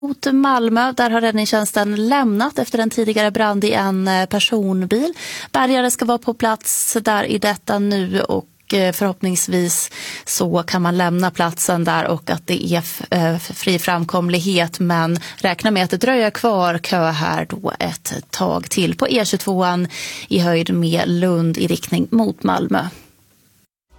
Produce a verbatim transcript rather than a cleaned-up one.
Mot Malmö, där har räddningstjänsten lämnat efter en tidigare brand i en personbil. Bärgare ska vara på plats där i detta nu och förhoppningsvis så kan man lämna platsen där och att det är fri framkomlighet, men räkna med att det dröjer kvar kö här då ett tag till på E tjugotvåan i höjd med Lund i riktning mot Malmö.